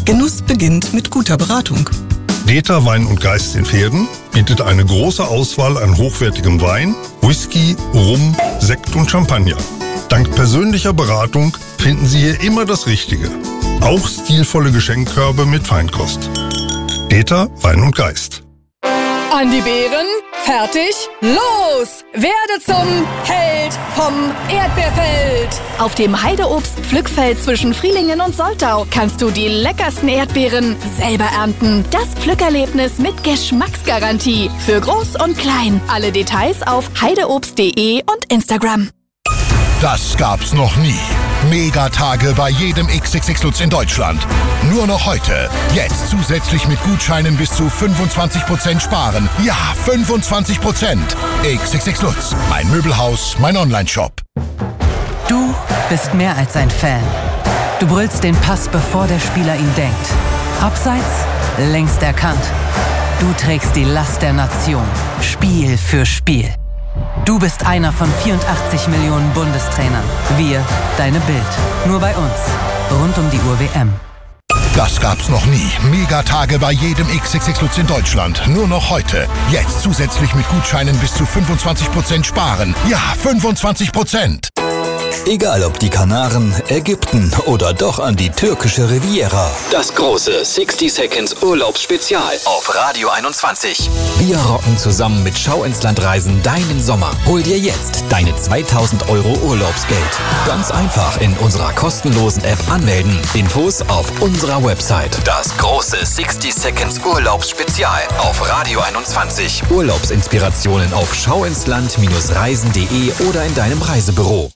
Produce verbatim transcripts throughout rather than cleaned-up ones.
Genuss beginnt mit guter Beratung. Deter Wein und Geist in Pferden bietet eine große Auswahl an hochwertigem Wein, Whisky, Rum, Sekt und Champagner. Dank persönlicher Beratung finden Sie hier immer das Richtige. Auch stilvolle Geschenkkörbe mit Feinkost. Deter Wein und Geist. An die Beeren, fertig, los! Werde zum Held vom Erdbeerfeld! Auf dem Heideobst-Pflückfeld zwischen Frielingen und Soltau kannst du die leckersten Erdbeeren selber ernten. Das Pflückerlebnis mit Geschmacksgarantie. Für Groß und Klein. Alle Details auf heideobst punkt de und Instagram. Das gab's noch nie. Megatage bei jedem X X X Lutz in Deutschland. Nur noch heute. Jetzt zusätzlich mit Gutscheinen bis zu fünfundzwanzig Prozent sparen. Ja, fünfundzwanzig Prozent. X X X Lutz. Mein Möbelhaus, mein Onlineshop. Du bist mehr als ein Fan. Du brüllst den Pass, bevor der Spieler ihn denkt. Abseits, längst erkannt. Du trägst die Last der Nation. Spiel für Spiel. Du bist einer von vierundachtzig Millionen Bundestrainern. Wir, deine Bild. Nur bei uns. Rund um die Uhr W M. Das gab's noch nie. Megatage bei jedem X X X Lutz in Deutschland. Nur noch heute. Jetzt zusätzlich mit Gutscheinen bis zu fünfundzwanzig Prozent sparen. Ja, fünfundzwanzig Prozent. Egal ob die Kanaren, Ägypten oder doch an die türkische Riviera. Das große sixty Seconds Urlaubsspezial auf Radio einundzwanzig. Wir rocken zusammen mit Schau ins Land Reisen deinen Sommer. Hol dir jetzt deine zweitausend Euro Urlaubsgeld. Ganz einfach in unserer kostenlosen App anmelden. Infos auf unserer Website. Das große sixty Seconds Urlaubsspezial auf Radio einundzwanzig. Urlaubsinspirationen auf schauinsland Reisen punkt de oder in deinem Reisebüro.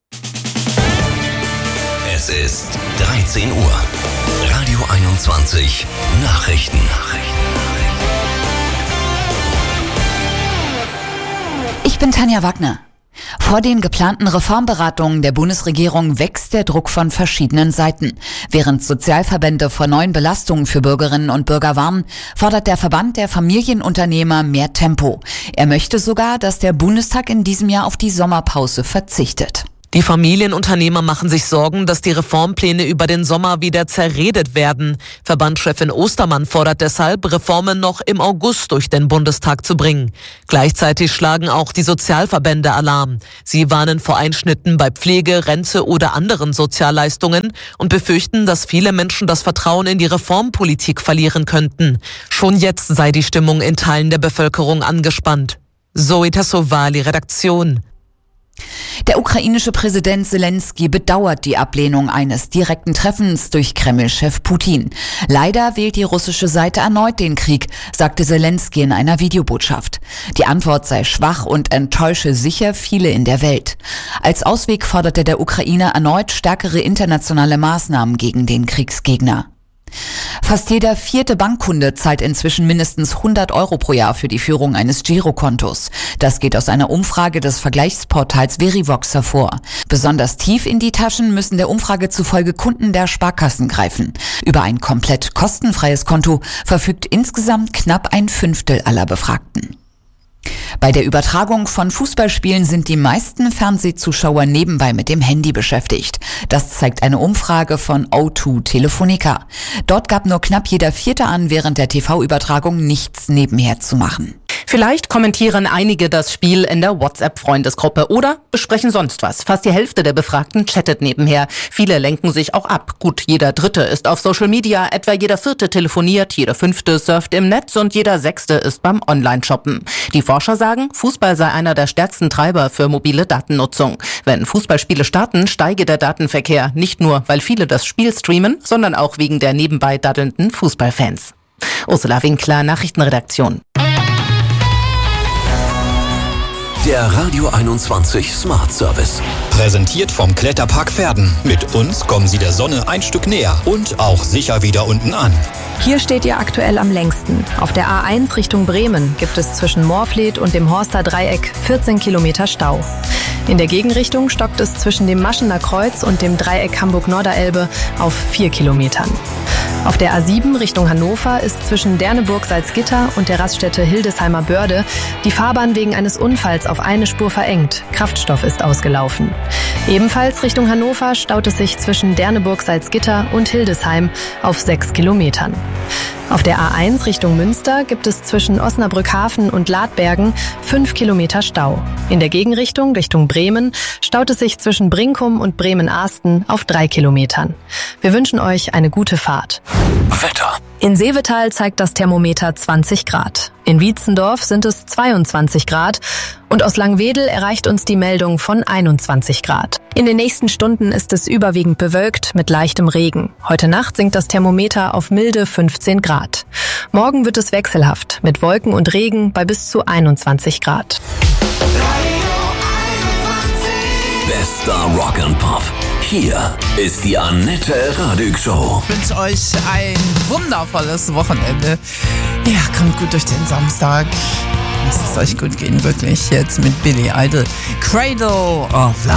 Es ist dreizehn Uhr. Radio einundzwanzig. Nachrichten. Ich bin Tanja Wagner. Vor den geplanten Reformberatungen der Bundesregierung wächst der Druck von verschiedenen Seiten. Während Sozialverbände vor neuen Belastungen für Bürgerinnen und Bürger warnen, fordert der Verband der Familienunternehmer mehr Tempo. Er möchte sogar, dass der Bundestag in diesem Jahr auf die Sommerpause verzichtet. Die Familienunternehmer machen sich Sorgen, dass die Reformpläne über den Sommer wieder zerredet werden. Verbandschefin Ostermann fordert deshalb, Reformen noch im August durch den Bundestag zu bringen. Gleichzeitig schlagen auch die Sozialverbände Alarm. Sie warnen vor Einschnitten bei Pflege, Rente oder anderen Sozialleistungen und befürchten, dass viele Menschen das Vertrauen in die Reformpolitik verlieren könnten. Schon jetzt sei die Stimmung in Teilen der Bevölkerung angespannt. Zoe Tassovali, Redaktion. Der ukrainische Präsident Zelensky bedauert die Ablehnung eines direkten Treffens durch Kreml-Chef Putin. Leider wählt die russische Seite erneut den Krieg, sagte Zelensky in einer Videobotschaft. Die Antwort sei schwach und enttäusche sicher viele in der Welt. Als Ausweg forderte der Ukrainer erneut stärkere internationale Maßnahmen gegen den Kriegsgegner. Fast jeder vierte Bankkunde zahlt inzwischen mindestens hundert Euro pro Jahr für die Führung eines Girokontos. Das geht aus einer Umfrage des Vergleichsportals Verivox hervor. Besonders tief in die Taschen müssen der Umfrage zufolge Kunden der Sparkassen greifen. Über ein komplett kostenfreies Konto verfügt insgesamt knapp ein Fünftel aller Befragten. Bei der Übertragung von Fußballspielen sind die meisten Fernsehzuschauer nebenbei mit dem Handy beschäftigt. Das zeigt eine Umfrage von O zwei Telefonica. Dort gab nur knapp jeder Vierte an, während der T V-Übertragung nichts nebenher zu machen. Vielleicht kommentieren einige das Spiel in der WhatsApp-Freundesgruppe oder besprechen sonst was. Fast die Hälfte der Befragten chattet nebenher. Viele lenken sich auch ab. Gut, jeder Dritte ist auf Social Media, etwa jeder Vierte telefoniert, jeder Fünfte surft im Netz und jeder Sechste ist beim Online-Shoppen. Die Forscher sagen, Fußball sei einer der stärksten Treiber für mobile Datennutzung. Wenn Fußballspiele starten, steige der Datenverkehr. Nicht nur, weil viele das Spiel streamen, sondern auch wegen der nebenbei daddelnden Fußballfans. Ursula Winkler, Nachrichtenredaktion. Der Radio einundzwanzig Smart Service. Präsentiert vom Kletterpark Pferden. Mit uns kommen Sie der Sonne ein Stück näher und auch sicher wieder unten an. Hier steht ihr aktuell am längsten. Auf der A eins Richtung Bremen gibt es zwischen Moorfleet und dem Horster Dreieck vierzehn Kilometer Stau. In der Gegenrichtung stockt es zwischen dem Maschener Kreuz und dem Dreieck Hamburg-Norderelbe auf vier Kilometern. Auf der A sieben Richtung Hannover ist zwischen Derneburg-Salzgitter und der Raststätte Hildesheimer Börde die Fahrbahn wegen eines Unfalls auf eine Spur verengt. Kraftstoff ist ausgelaufen. Ebenfalls Richtung Hannover staut es sich zwischen Derneburg-Salzgitter und Hildesheim auf sechs Kilometern. Auf der A eins Richtung Münster gibt es zwischen Osnabrück-Hafen und Ladbergen fünf Kilometer Stau. In der Gegenrichtung Richtung Bremen staut es sich zwischen Brinkum und Bremen-Ahsten auf drei Kilometern. Wir wünschen euch eine gute Fahrt. Wetter. In Seevetal zeigt das Thermometer zwanzig Grad. In Wietzendorf sind es zweiundzwanzig Grad und aus Langwedel erreicht uns die Meldung von einundzwanzig Grad. In den nächsten Stunden ist es überwiegend bewölkt mit leichtem Regen. Heute Nacht sinkt das Thermometer auf milde fünfzehn Grad. Morgen wird es wechselhaft mit Wolken und Regen bei bis zu einundzwanzig Grad. Bester Rock and Pop. Hier ist die Annette Radig Show. Ich wünsche euch ein wundervolles Wochenende. Ja, kommt gut durch den Samstag. Lasst es euch gut gehen, wirklich. Jetzt mit Billy Idol. Cradle of Life.